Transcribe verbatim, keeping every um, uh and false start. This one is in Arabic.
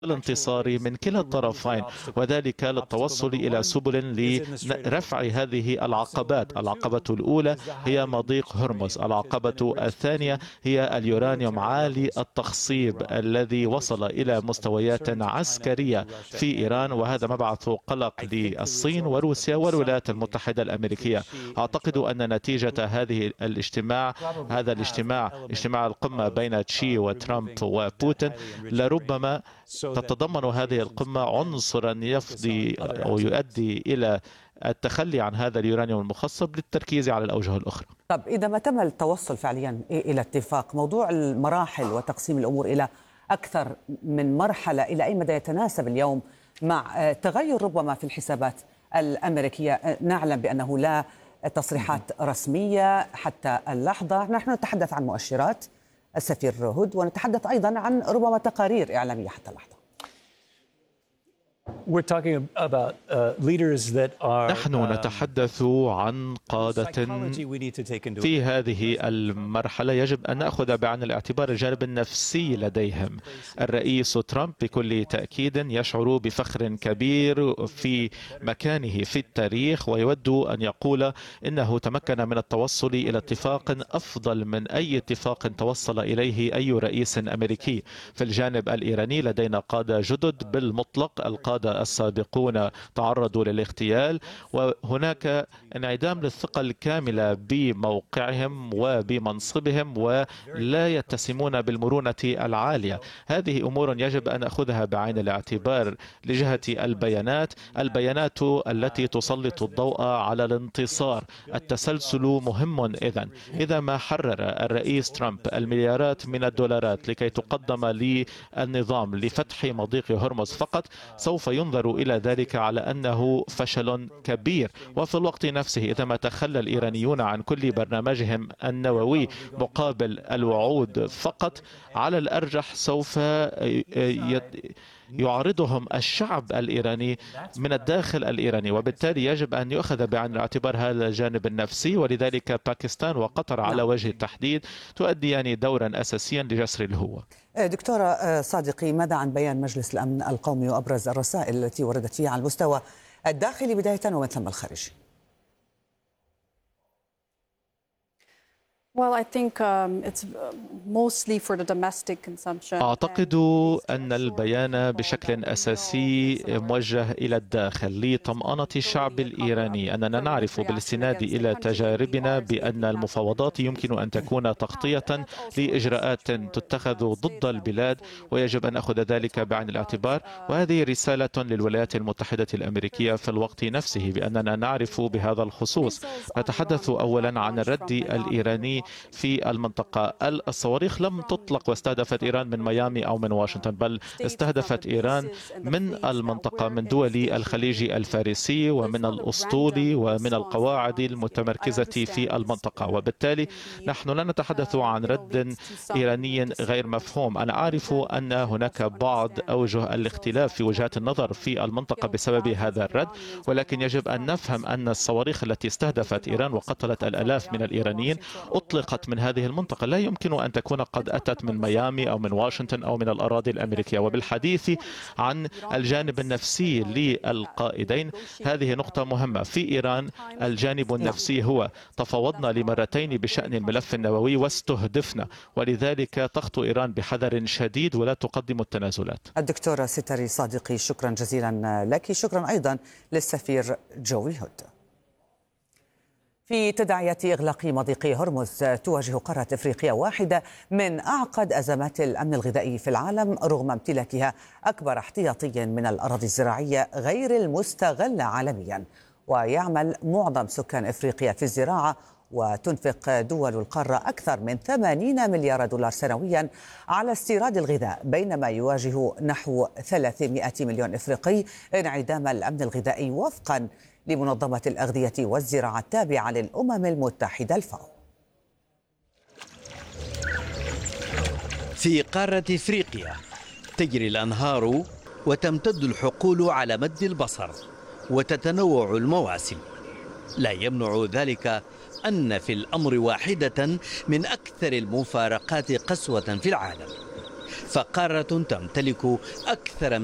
الانتصار من كلا الطرفين، وذلك للتوصل إلى سبل لرفع هذه العقبات. العقبة الأولى هي مضيق هرمز، العقبة الثانية هي اليورانيوم عالي التخصيب الذي وصل إلى مستويات عسكرية في إيران، وهذا مبعث قلق للصين وروسيا والولايات المتحدة الأمريكية. أعتقد أن نتيجة هذه الاجتماع هذا الاجتماع اجتماع القمة بين تشي وترامب وبوتين لربما تتضمن هذه القمة عنصرا يفضي أو يؤدي إلى التخلي عن هذا اليورانيوم المخصب للتركيز على الأوجه الأخرى. طب إذا ما تم التوصل فعليا إلى اتفاق، موضوع المراحل وتقسيم الأمور إلى أكثر من مرحلة، إلى أي مدى يتناسب اليوم مع تغير ربما في الحسابات الأمريكية؟ نعلم بأنه لا تصريحات رسمية حتى اللحظة، نحن نتحدث عن مؤشرات السفير هود ونتحدث أيضا عن ربما تقارير إعلامية حتى اللحظة. نحن نتحدث عن قادة في هذه المرحلة يجب أن نأخذ بعين الاعتبار الجانب النفسي لديهم. الرئيس ترامب بكل تأكيد يشعر بفخر كبير في مكانه في التاريخ، ويود أن يقول إنه تمكن من التوصل إلى اتفاق أفضل من أي اتفاق توصل إليه أي رئيس أمريكي. في الجانب الإيراني لدينا قادة جدد بالمطلق، القادة السابقون تعرضوا للاغتيال، وهناك انعدام للثقة الكاملة بموقعهم وبمنصبهم ولا يتسمون بالمرونة العالية. هذه أمور يجب أن نأخذها بعين الاعتبار لجهة البيانات البيانات التي تسلط الضوء على الانتصار. التسلسل مهم. إذن إذا ما حرر الرئيس ترامب المليارات من الدولارات لكي تقدم للنظام لفتح مضيق هرمز فقط، سوف ينظر إلى ذلك على أنه فشل كبير. وفي الوقت نفسه إذا ما تخلى الإيرانيون عن كل برنامجهم النووي مقابل الوعود فقط، على الأرجح سوف يعارضهم الشعب الإيراني من الداخل الإيراني، وبالتالي يجب أن يؤخذ بعين الاعتبار هذا الجانب النفسي. ولذلك باكستان وقطر على وجه التحديد تؤديان دورا أساسيا لجسر الهوة. دكتورة صادقي، ماذا عن بيان مجلس الأمن القومي وأبرز الرسائل التي وردت فيها على المستوى الداخلي بداية ومن ثم الخارجي؟ Well, I think um, it's mostly for the domestic consumption. أعتقد أن البيان بشكل أساسي موجه إلى الداخل لطمأنة الشعب الإيراني، أننا نعرف بالاستناد إلى تجاربنا بأن المفاوضات يمكن أن تكون تغطية لإجراءات تتخذ ضد البلاد، ويجب أن نأخذ ذلك بعين الاعتبار. وهذه رسالة للولايات المتحدة الأمريكية في الوقت نفسه بأننا نعرف بهذا الخصوص. نتحدث أولا عن الرد الإيراني في المنطقة. الصواريخ لم تطلق واستهدفت إيران من ميامي أو من واشنطن، بل استهدفت إيران من المنطقة، من دول الخليج الفارسي ومن الأسطول ومن القواعد المتمركزة في المنطقة. وبالتالي نحن لا نتحدث عن رد إيراني غير مفهوم. أنا أعرف أن هناك بعض أوجه الاختلاف في وجهات النظر في المنطقة بسبب هذا الرد، ولكن يجب أن نفهم أن الصواريخ التي استهدفت إيران وقتلت الآلاف من الإيرانيين أطلقت من هذه المنطقة، لا يمكن أن تكون قد أتت من ميامي أو من واشنطن أو من الأراضي الأمريكية. وبالحديث عن الجانب النفسي للقائدين، هذه نقطة مهمة. في إيران الجانب النفسي هو تفاوضنا لمرتين بشأن الملف النووي واستهدفنا، ولذلك تخطو إيران بحذر شديد ولا تقدم التنازلات. الدكتورة ستري صادقي، شكرا جزيلا لك. شكرا أيضا للسفير جوي هود. في تداعيات إغلاق مضيق هرمز، تواجه قارة إفريقيا واحدة من أعقد أزمات الأمن الغذائي في العالم رغم امتلاكها أكبر احتياطي من الأراضي الزراعية غير المستغلة عالميا. ويعمل معظم سكان إفريقيا في الزراعة، وتنفق دول القارة أكثر من ثمانين مليار دولار سنويا على استيراد الغذاء، بينما يواجه نحو ثلاثمائة مليون إفريقي انعدام الأمن الغذائي وفقا لمنظمة الأغذية والزراعة التابعة للأمم المتحدة الفاو. في قارة إفريقيا تجري الأنهار وتمتد الحقول على مد البصر وتتنوع المواسم، لا يمنع ذلك أن في الأمر واحدة من أكثر المفارقات قسوة في العالم. فقارة تمتلك أكثر